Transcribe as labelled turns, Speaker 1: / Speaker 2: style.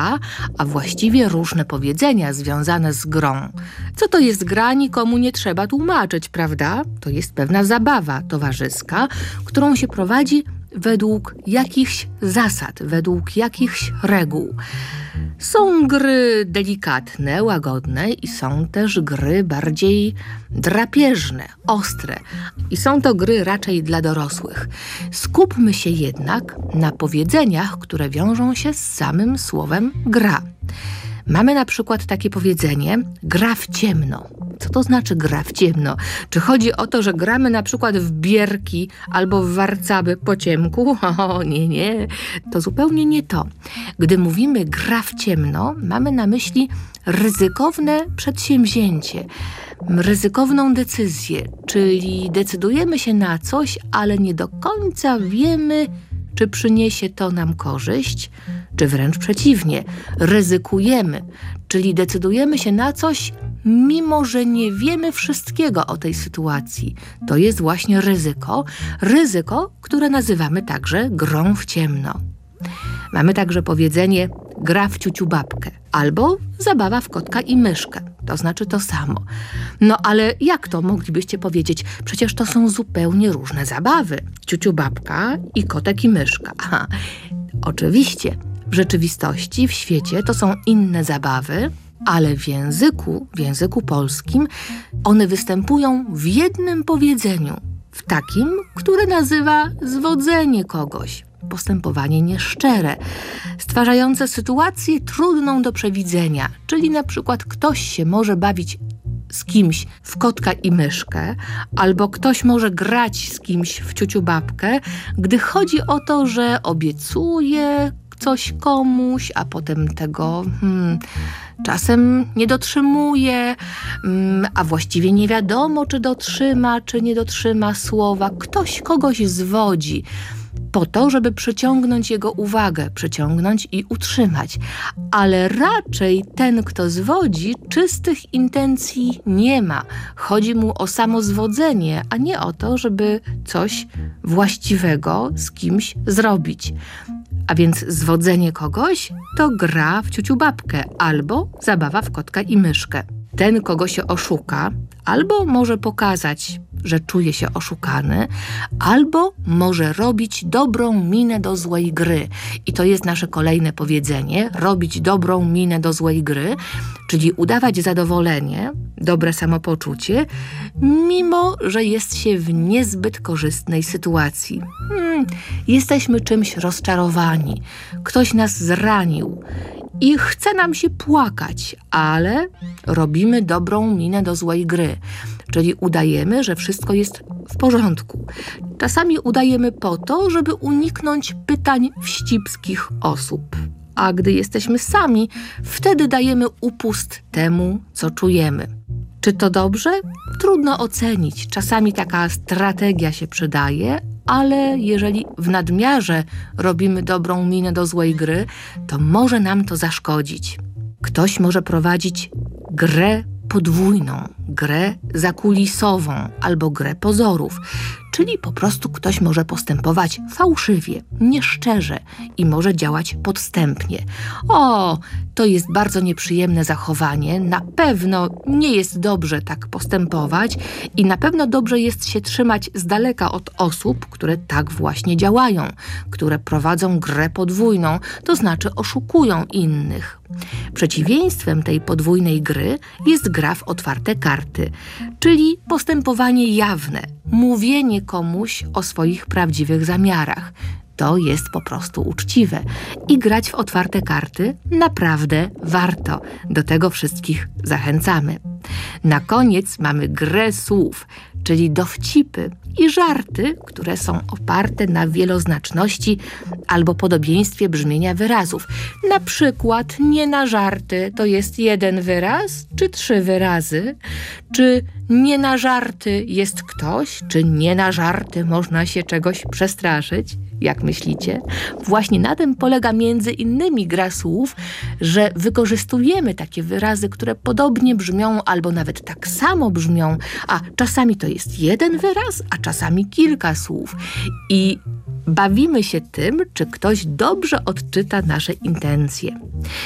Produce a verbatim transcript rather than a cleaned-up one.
Speaker 1: gra, a właściwie różne powiedzenia związane z grą. Co to jest gra, nikomu nie trzeba tłumaczyć, prawda? To jest pewna zabawa towarzyska, którą się prowadzi według jakichś zasad, według jakichś reguł. Są gry delikatne, łagodne i są też gry bardziej drapieżne, ostre. I są to gry raczej dla dorosłych. Skupmy się jednak na powiedzeniach, które wiążą się z samym słowem gra. Mamy na przykład takie powiedzenie: gra w ciemno. Co to znaczy gra w ciemno? Czy chodzi o to, że gramy na przykład w bierki albo w warcaby po ciemku? O, nie, nie. To zupełnie nie to. Gdy mówimy gra w ciemno, mamy na myśli ryzykowne przedsięwzięcie, ryzykowną decyzję, czyli decydujemy się na coś, ale nie do końca wiemy, czy przyniesie to nam korzyść, czy wręcz przeciwnie, ryzykujemy, czyli decydujemy się na coś, mimo że nie wiemy wszystkiego o tej sytuacji. To jest właśnie ryzyko, ryzyko, które nazywamy także grą w ciemno. Mamy także powiedzenie gra w ciuciu babkę albo zabawa w kotka i myszkę. To znaczy to samo. No ale jak to moglibyście powiedzieć? Przecież to są zupełnie różne zabawy. Ciuciu babka i kotek i myszka. Aha. Oczywiście, w rzeczywistości, w świecie to są inne zabawy, ale w języku, w języku polskim one występują w jednym powiedzeniu. W takim, które nazywa zwodzenie kogoś. Postępowanie nieszczere, stwarzające sytuację trudną do przewidzenia, czyli na przykład ktoś się może bawić z kimś w kotka i myszkę, albo ktoś może grać z kimś w ciuciu babkę, gdy chodzi o to, że obiecuje coś komuś, a potem tego hmm, czasem nie dotrzymuje, hmm, a właściwie nie wiadomo, czy dotrzyma, czy nie dotrzyma słowa. Ktoś kogoś zwodzi po to, żeby przyciągnąć jego uwagę, przyciągnąć i utrzymać. Ale raczej ten, kto zwodzi, czystych intencji nie ma. Chodzi mu o samo zwodzenie, a nie o to, żeby coś właściwego z kimś zrobić. A więc zwodzenie kogoś to gra w ciuciu babkę albo zabawa w kotka i myszkę. Ten, kogo się oszuka, albo może pokazać, że czuje się oszukany, albo może robić dobrą minę do złej gry. I to jest nasze kolejne powiedzenie, robić dobrą minę do złej gry, czyli udawać zadowolenie, dobre samopoczucie, mimo że jest się w niezbyt korzystnej sytuacji. Hmm, jesteśmy czymś rozczarowani, ktoś nas zranił i chce nam się płakać, ale robimy dobrą minę do złej gry, czyli udajemy, że wszystko jest w porządku. Czasami udajemy po to, żeby uniknąć pytań wścibskich osób. A gdy jesteśmy sami, wtedy dajemy upust temu, co czujemy. Czy to dobrze? Trudno ocenić. Czasami taka strategia się przydaje, ale jeżeli w nadmiarze robimy dobrą minę do złej gry, to może nam to zaszkodzić. Ktoś może prowadzić grę podwójną, grę zakulisową albo grę pozorów, czyli po prostu ktoś może postępować fałszywie, nieszczerze i może działać podstępnie. O, to jest bardzo nieprzyjemne zachowanie, na pewno nie jest dobrze tak postępować i na pewno dobrze jest się trzymać z daleka od osób, które tak właśnie działają, które prowadzą grę podwójną, to znaczy oszukują innych. Przeciwieństwem tej podwójnej gry jest gra w otwarte karty, czyli postępowanie jawne, mówienie komuś o swoich prawdziwych zamiarach. To jest po prostu uczciwe. I grać w otwarte karty naprawdę warto. Do tego wszystkich zachęcamy. Na koniec mamy grę słów, czyli dowcipy i żarty, które są oparte na wieloznaczności albo podobieństwie brzmienia wyrazów. Na przykład nie na żarty to jest jeden wyraz czy trzy wyrazy, czy nie na żarty jest ktoś, czy nie na żarty można się czegoś przestraszyć. Jak myślicie? Właśnie na tym polega między innymi gra słów, że wykorzystujemy takie wyrazy, które podobnie brzmią albo nawet tak samo brzmią, a czasami to jest jeden wyraz, a czasami kilka słów. I bawimy się tym, czy ktoś dobrze odczyta nasze intencje.